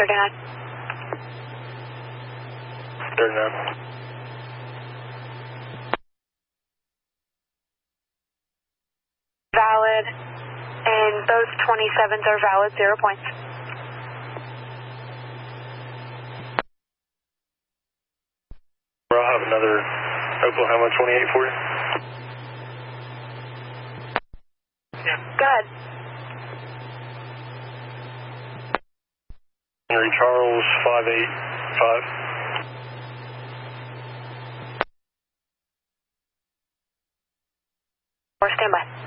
39. 39. Valid, and both 27s are valid, 0 points. I'll have another Oklahoma 28 for you. Yeah. Go ahead. Henry Charles 585. Or standby.